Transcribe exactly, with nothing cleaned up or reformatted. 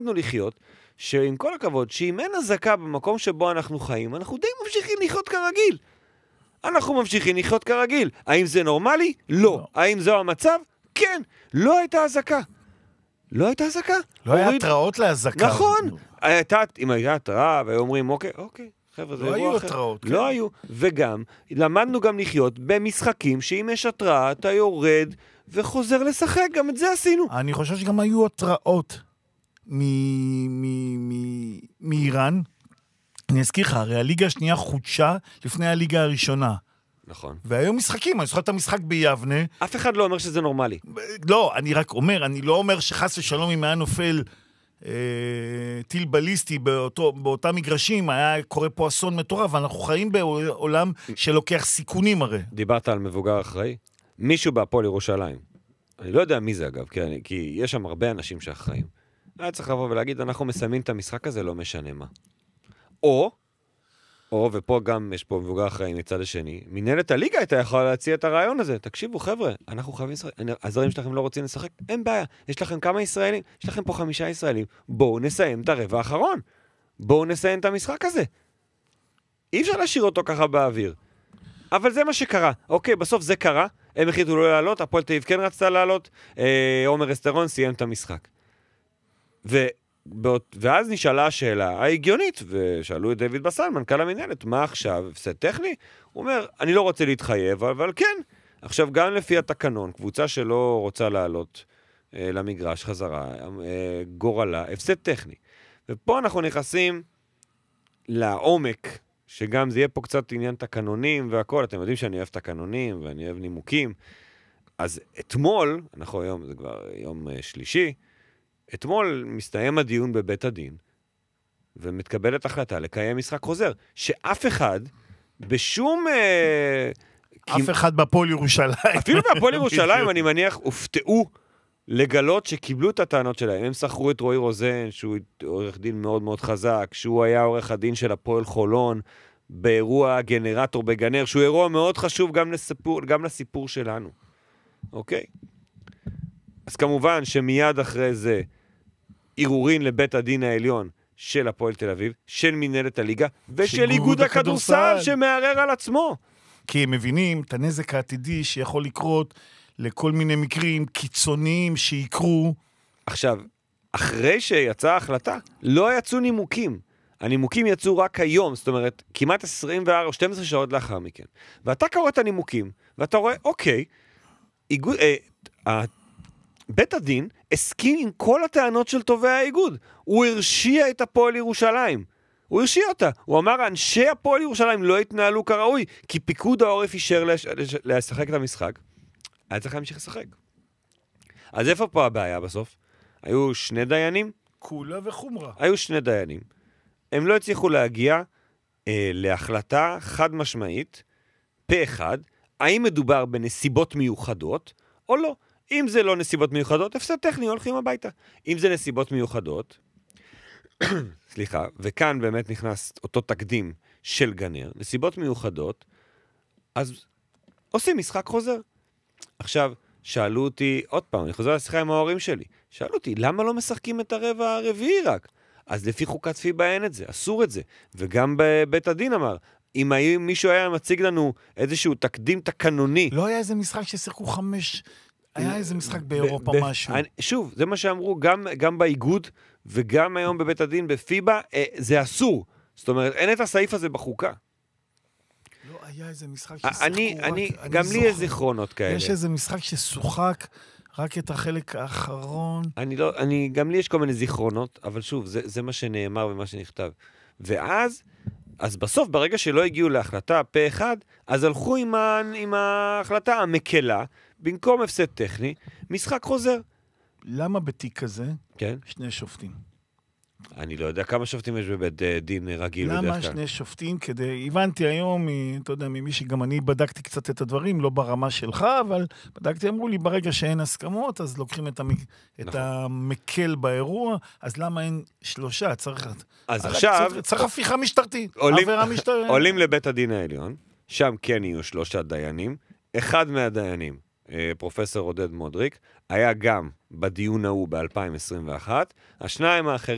לחיות, שעם כל הכבוד, שאם אין הזקה במקום שבו אנחנו חיים, אנחנו די ממשיכים לחיות כרגיל. אנחנו ממשיכים לחיות כרגיל. האם זה נורמלי? לא. לא. האם זו המצב? כן. לא הייתה הזקה. לא הייתה הזקה. לא היה התראות להזקה. נכון. הייתה, אם הייתה התראה, והיו אומרים, אוקיי, אוקיי, חבר'ה, זה אירוע אחר. לא היו התראות. לא היו. וגם, למדנו גם לחיות במשחקים, שאם יש התראה, אתה יורד וחוזר לשחק. גם את זה עשינו. אני חושב שגם היו התראות מאיראן. אני אזכיר לך, הרי הליגה השנייה חודשה לפני הליגה הראשונה. נכון. והיום משחקים, אני זוכר את המשחק ביבנה. אף אחד לא אומר שזה נורמלי. לא, אני רק אומר, אני לא אומר שחס ושלום אם היה נופל אה, טיל בליסטי באותו, באותם מגרשים, היה קורה פה אסון מטורף, ואנחנו חיים בעולם שלוקח סיכונים הרי. דיברת על מבוגר אחראי? מישהו בהפועל ירושלים. אני לא יודע מי זה אגב, כי, אני, כי יש שם הרבה אנשים שאחראים. היה צריך לבוא ולהגיד, אנחנו מסיימים את המשחק הזה, לא משנה מה. או, או, ופה גם יש פה מבוגר אחראי מצד השני, מנהלת הליגה הייתה יכולה להציע את הרעיון הזה. תקשיבו, חבר'ה, אנחנו חייבים לשחק. הזרים שלכם לא רוצים לשחק? אין בעיה. יש לכם כמה ישראלים? יש לכם פה חמישה ישראלים. בואו נסיים את הרבע האחרון. בואו נסיים את המשחק הזה. אי אפשר להשאיר אותו ככה באוויר. אבל זה מה שקרה. אוקיי, בסוף זה קרה. הם החליטו לא לעלות, הפועל תל אביב כן רצתה לעלות. אה, עומר אסטרון סיים את המשחק. ו... ואז נשאלה השאלה ההגיונית, ושאלו את דיוויד בסן, מנכ"ל המנהלת, מה עכשיו, הפסד טכני? הוא אומר, אני לא רוצה להתחייב, אבל כן. עכשיו, גם לפי התקנון, קבוצה שלא רוצה לעלות אה, למגרש חזרה, אה, גורלה, הפסד טכני. ופה אנחנו נכנסים לעומק, שגם זה יהיה פה קצת עניין תקנונים והכל, אתם יודעים שאני אוהב תקנונים ואני אוהב נימוקים. אז אתמול, אנחנו היום, זה כבר יום אה, שלישי, אתמול מסתיים הדיון בבית הדין, ומתקבלת החלטה לקיים משחק חוזר, שאף אחד, בשום... אף אחד בפועל ירושלים. אפילו בפועל ירושלים, אני מניח, הופתעו לגלות שקיבלו את הטענות שלהם. הם שכרו את רועי רוזן, שהוא עורך דין מאוד מאוד חזק, שהוא היה עורך הדין של הפועל חולון, באירוע גנרטור בגנר, שהוא אירוע מאוד חשוב גם לסיפור, גם לסיפור שלנו. אוקיי? אז כמובן שמיד אחרי זה, ערעורין לבית הדין העליון של הפועל תל אביב, של מנהלת הליגה, ושל איגוד הכדורסל שמערער על עצמו. כי הם מבינים את הנזק העתידי שיכול לקרות לכל מיני מקרים קיצוניים שיקרו. עכשיו, אחרי שיצאה ההחלטה, לא יצאו נימוקים. הנימוקים יצאו רק היום, זאת אומרת, כמעט עשרים וארבע או שתים עשרה שעות לאחר מכן. ואתה קורא את הנימוקים, ואתה רואה, אוקיי, איגוד... אה, בית הדין הסכים עם כל הטענות של תובעי האיגוד. הוא הרשיע את הפועל ירושלים. הוא הרשיע אותה. הוא אמר, אנשי הפועל ירושלים לא התנהלו כראוי, כי פיקוד העורף אישר לש... לש... לשחק את המשחק. היה צריך להמשיך לשחק. אז איפה פה הבעיה בסוף? היו שני דיינים? כולה וחומרה. היו שני דיינים. הם לא הצליחו להגיע אה, להחלטה חד משמעית, פה אחד, האם מדובר בנסיבות מיוחדות או לא. אם זה לא נסיבות מיוחדות, הפסד טכני, הולכים הביתה. אם זה נסיבות מיוחדות, סליחה, וכאן באמת נכנס אותו תקדים של גנר, נסיבות מיוחדות, אז עושים משחק חוזר. עכשיו, שאלו אותי, עוד פעם, אני חוזר לשיחה עם ההורים שלי, שאלו אותי, למה לא משחקים את הרבע הרביעי רק? אז לפי חוקת פיבה אין את זה, אסור את זה. וגם בבית הדין אמר, אם מישהו היה מציג לנו איזשהו תקדים תקנוני... לא היה איזה משחק ששיחקו חמש... היה איזה משחק באירופה משהו. שוב, זה מה שאמרו, גם, גם באיגוד וגם היום בבית הדין בפיבה, זה אסור. זאת אומרת, אין את הסעיף הזה בחוקה. לא היה איזה משחק ששיחקו אני, רק... אני, אני גם זוכר. לי יש זיכרונות כאלה. יש איזה משחק ששוחק רק את החלק האחרון. אני לא, אני, גם לי יש כל מיני זיכרונות, אבל שוב, זה, זה מה שנאמר ומה שנכתב. ואז, אז בסוף, ברגע שלא הגיעו להחלטה פה אחד, אז הלכו עם, ה, עם ההחלטה המקלה, במקום הפסד טכני, משחק חוזר. למה בתיק כזה? כן. שני שופטים. אני לא יודע כמה שופטים יש בבית דין רגיל. למה שני שופטים? כדי, הבנתי היום, אתה יודע, ממי שגם אני בדקתי קצת את הדברים, לא ברמה שלך, אבל בדקתי, אמרו לי, ברגע שאין הסכמות, אז לוקחים את, המק... נכון. את המקל באירוע, אז למה אין שלושה? צריך... אז עכשיו... צריך, צריך הפיכה משטרתית. עולים, עולים לבית הדין העליון, שם כן יהיו שלושה דיינים, אחד מהדיינים, פרופסור עודד מודריק, היה גם בדיון ההוא ב-אלפיים עשרים ואחת, השניים האחרים